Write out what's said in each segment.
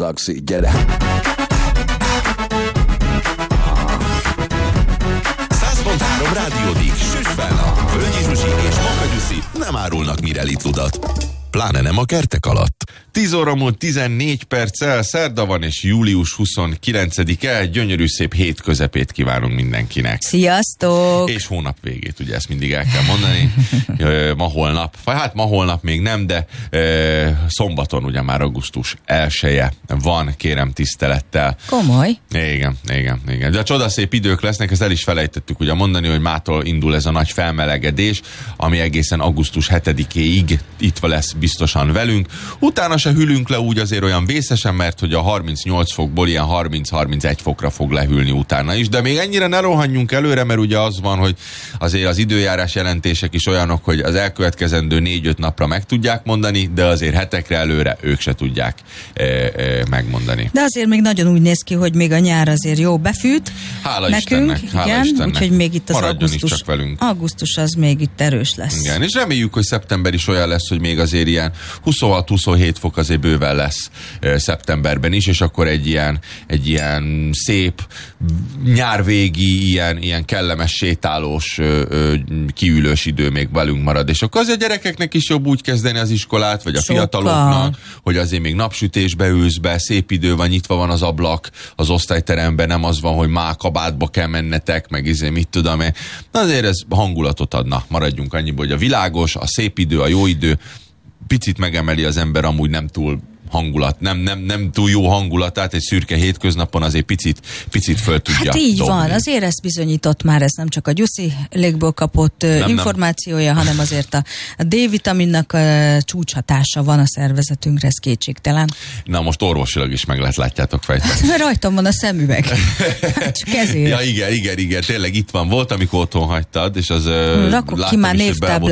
szaxi, gyere! 100.3 Rádiódik, Süss fel nap, Völgyi Zsuzsi és Makanyuszi nem árulnak mire litludat. Pláne nem a kertek alatt. 10 óra múlt 14 perccel, szerda van és július 29-e, gyönyörű szép hét közepét kívánunk mindenkinek. Sziasztok! És hónap végét, ugye ezt mindig el kell mondani. Ma-holnap, vagy hát ma-holnap még nem, de szombaton ugye már augusztus 1-je van, kérem tisztelettel. Komoly. Igen. De a csodaszép idők lesznek, ezt el is felejtettük ugye mondani, hogy mától indul ez a nagy felmelegedés, ami egészen augusztus 7-éig itt lesz biztosan velünk. Utána se hűlünk le úgy azért olyan vészesen, mert hogy a 38 fokból ilyen 30-31 fokra fog lehűlni utána is, de még ennyire ne rohanjunk előre, mert ugye az van, hogy azért az időjárás jelentések is olyanok, hogy az elkövetkezendő 4-5 napra meg tudják mondani, de azért hetekre előre ők se tudják megmondani. De azért még nagyon úgy néz ki, hogy még a nyár azért jó befűt. Hála nekünk, Istennek, igen, úgyhogy még itt az augusztus az még itt erős lesz. Igen, és reméljük, hogy szeptember is olyan lesz, hogy még azért ilyen 26-27 fok azért bőven lesz szeptemberben is, és akkor egy ilyen szép nyárvégi, ilyen kellemes sétálós, kiülős idő még velünk marad. És akkor azért a gyerekeknek is jobb úgy kezdeni az iskolát, vagy a fiataloknak, hogy azért még napsütésbe ülsz be, szép idő van, nyitva van az ablak az osztályteremben, nem az van, hogy már kabátba kell mennetek, meg mit tudom én. Azért ez hangulatot adna. Maradjunk annyiból, hogy a világos, a szép idő, a jó idő picit megemeli az ember amúgy nem túl hangulat, nem túl jó hangulatát, egy szürke hétköznapon azért picit föl tudja Hát így dobni. van, azért ezt bizonyított már, ez nem csak a Gyuszi légből kapott információja, hanem azért a D-vitaminnak csúcshatása van a szervezetünkre, ez kétségtelen. Na most orvosilag is meglátjátok fejteni. Hát, rajtam van a szemüveg. Csak ezért. Ja, igen, tényleg itt van. Volt, amikor otthon hagytad, és az rakok ki már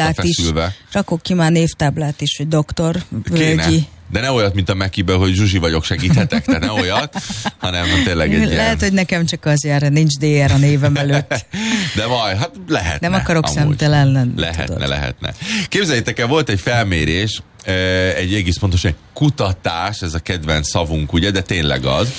névtáblát is, hogy doktor Völgyi. De ne olyat, mint a Mekiben, hogy Zsuzsi vagyok, segíthetek, te ne olyat, hanem tényleg egy Lehet, hogy nekem csak az jár, nincs DR a névem előtt. De majd, hát lehetne. Nem akarok amúgy szemtelen lenni. Lehetne. Képzeljétek el, volt egy felmérés, egy egész pontosan kutatás, ez a kedvenc szavunk, ugye, de tényleg az.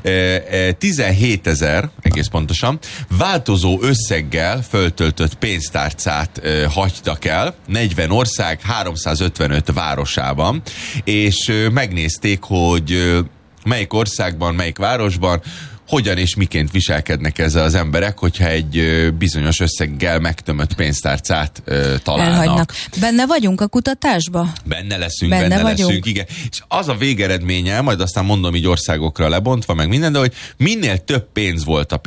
17 000, egész pontosan, változó összeggel föltöltött pénztárcát hagytak el, 40 ország, 355 városában, és megnézték, hogy melyik országban, melyik városban hogyan és miként viselkednek ezzel az emberek, hogyha egy bizonyos összeggel megtömött pénztárcát találnak. Elhagynak. Benne vagyunk a kutatásba? Benne leszünk, igen. És az a végeredménye, majd aztán mondom így országokra lebontva, meg minden, de hogy minél több pénz volt a